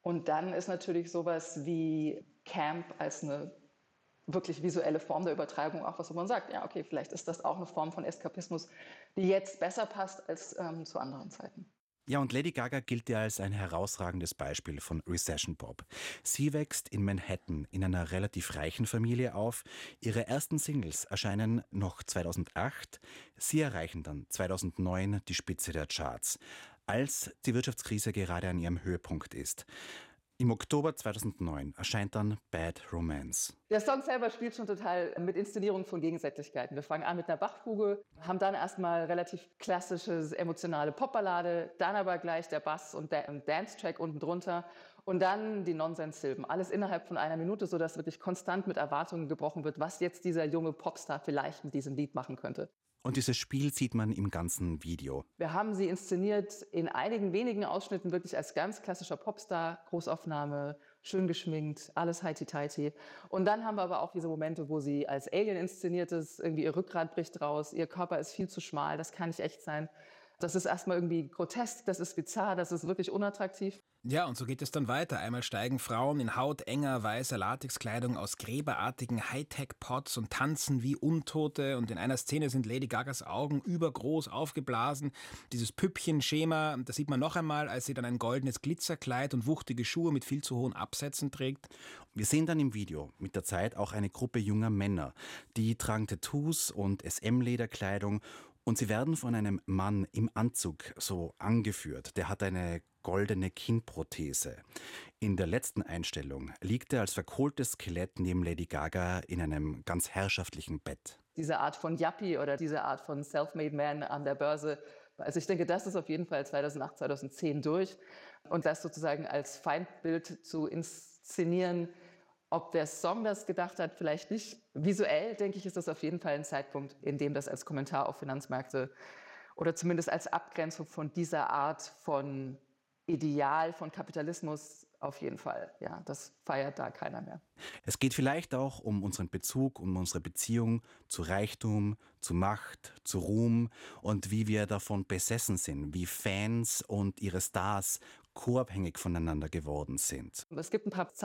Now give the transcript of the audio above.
Und dann ist natürlich sowas wie Camp als eine wirklich visuelle Form der Übertreibung auch was, wo man sagt, ja, okay, vielleicht ist das auch eine Form von Eskapismus, die jetzt besser passt als zu anderen Zeiten. Ja, und Lady Gaga gilt ja als ein herausragendes Beispiel von Recession Pop. Sie wächst in Manhattan in einer relativ reichen Familie auf. Ihre ersten Singles erscheinen noch 2008. Sie erreichen dann 2009 die Spitze der Charts, als die Wirtschaftskrise gerade an ihrem Höhepunkt ist. Im Oktober 2009 erscheint dann Bad Romance. Der Song selber spielt schon total mit Inszenierung von Gegensätzlichkeiten. Wir fangen an mit einer Bachfuge, haben dann erstmal relativ klassische emotionale Popballade, dann aber gleich der Bass und der Dance-Track unten drunter und dann die Nonsens-Silben. Alles innerhalb von einer Minute, sodass wirklich konstant mit Erwartungen gebrochen wird, was jetzt dieser junge Popstar vielleicht mit diesem Lied machen könnte. Und dieses Spiel sieht man im ganzen Video. Wir haben sie inszeniert in einigen wenigen Ausschnitten wirklich als ganz klassischer Popstar, Großaufnahme, schön geschminkt, alles heiti-teiti. Und dann haben wir aber auch diese Momente, wo sie als Alien inszeniert ist, irgendwie ihr Rückgrat bricht raus, ihr Körper ist viel zu schmal, das kann nicht echt sein. Das ist erstmal irgendwie grotesk, das ist bizarr, das ist wirklich unattraktiv. Ja, und so geht es dann weiter. Einmal steigen Frauen in hautenger, weißer Latexkleidung aus gräberartigen Hightech-Pots und tanzen wie Untote. Und in einer Szene sind Lady Gagas Augen übergroß aufgeblasen. Dieses Püppchenschema, das sieht man noch einmal, als sie dann ein goldenes Glitzerkleid und wuchtige Schuhe mit viel zu hohen Absätzen trägt. Wir sehen dann im Video mit der Zeit auch eine Gruppe junger Männer. Die tragen Tattoos und SM-Lederkleidung. Und sie werden von einem Mann im Anzug so angeführt. Der hat eine goldene Kinnprothese. In der letzten Einstellung liegt er als verkohltes Skelett neben Lady Gaga in einem ganz herrschaftlichen Bett. Diese Art von Yuppie oder diese Art von Self-Made Man an der Börse. Also ich denke, das ist auf jeden Fall 2008, 2010 durch. Und das sozusagen als Feindbild zu inszenieren, ob der Song das gedacht hat, vielleicht nicht. Visuell, denke ich, ist das auf jeden Fall ein Zeitpunkt, in dem das als Kommentar auf Finanzmärkte oder zumindest als Abgrenzung von dieser Art von Ideal von Kapitalismus auf jeden Fall. Ja, das feiert da keiner mehr. Es geht vielleicht auch um unseren Bezug, um unsere Beziehung zu Reichtum, zu Macht, zu Ruhm und wie wir davon besessen sind, wie Fans und ihre Stars co-abhängig voneinander geworden sind. Es gibt ein paar